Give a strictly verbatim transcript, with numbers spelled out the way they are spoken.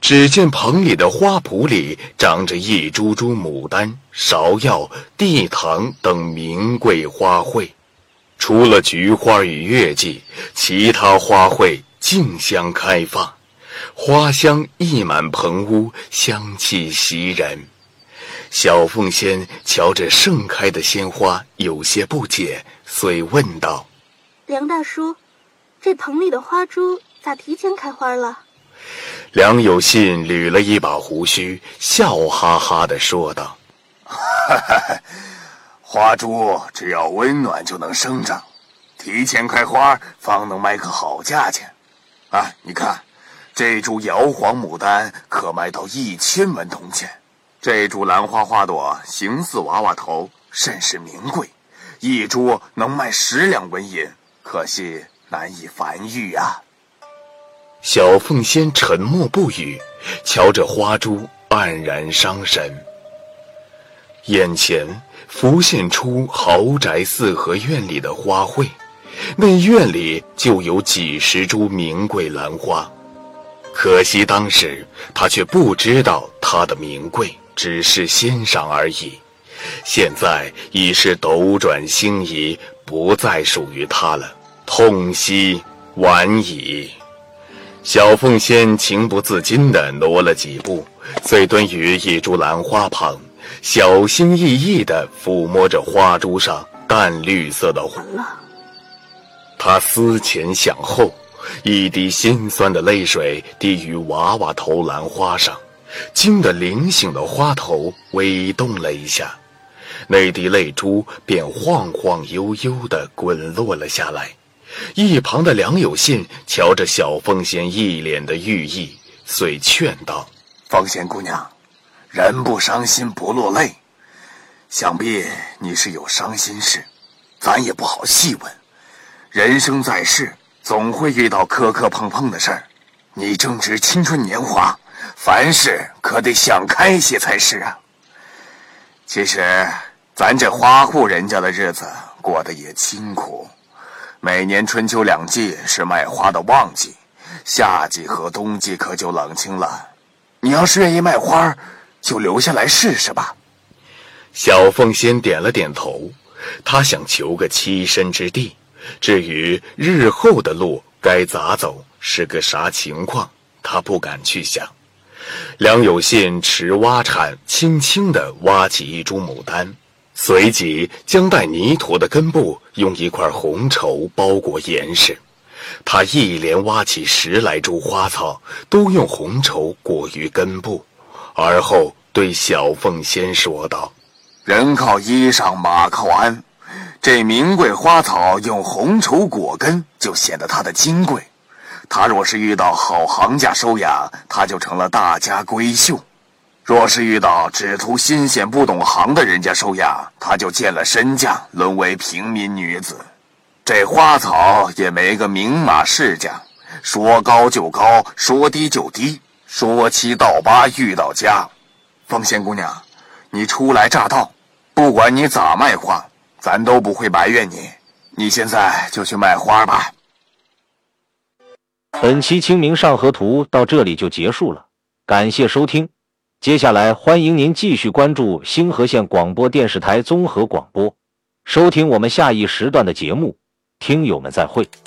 只见棚里的花圃里长着一株株牡丹、芍药、地堂等名贵花卉，除了菊花与月季，其他花卉竞相开放，花香溢满棚屋，香气袭人。小凤仙瞧着盛开的鲜花，有些不解，遂问道： 梁大叔，这棚里的花株咋提前开花了？ 梁有信捋了一把胡须，笑哈哈地说道： 花株只要温暖就能生长，提前开花方能卖个好价钱。啊，你看，这株摇黄牡丹可卖到一千文铜钱，这株兰花花朵形似娃娃头，甚是名贵，一株能卖十两纹银，可惜难以繁育啊。 小凤仙沉默不语，瞧着花株黯然伤神。眼前浮现出豪宅四合院里的花卉，那院里就有几十株名贵兰花，可惜当时他却不知道它的名贵，只是欣赏而已。现在已是斗转星移，不再属于他了，痛惜晚矣。小凤仙情不自禁地挪了几步，遂蹲于一株兰花旁，小心翼翼地抚摸着花株上淡绿色的花。他思前想后，一滴心酸的泪水滴于娃娃头兰花上，惊得灵醒的花头微动了一下，那滴泪珠便晃晃悠悠地滚落了下来。一旁的梁有信瞧着小凤仙一脸的寓意，遂劝道： 凤仙姑娘，人不伤心不落泪，想必你是有伤心事，咱也不好细问。人生在世，总会遇到磕磕碰碰的事儿，你正值青春年华，凡事可得想开些才是啊。其实咱这花户人家的日子过得也清苦，每年春秋两季是卖花的旺季，夏季和冬季可就冷清了。你要是愿意卖花，就留下来试试吧。 小凤仙点了点头，她想求个栖身之地，至于日后的路该咋走，是个啥情况，她不敢去想。梁有信持挖铲轻轻地挖起一株牡丹，随即将带泥土的根部用一块红绸包裹严实。他一连挖起十来株花草，都用红绸裹于根部，而后对小凤仙说道： 人靠衣裳，马靠鞍，这名贵花草用红绸裹根，就显得它的金贵。他若是遇到好行家收养，他就成了大家闺秀；若是遇到只图新鲜不懂行的人家收养，他就见了身价，沦为平民女子。这花草也没个明码实价，说高就高，说低就低，说七到八遇到家。凤仙姑娘，你初来乍到，不管你咋卖花，咱都不会埋怨你。你现在就去卖花吧。 本期清明上河图到这里就结束了，感谢收听。接下来欢迎您继续关注星河县广播电视台综合广播，收听我们下一时段的节目。听友们再会。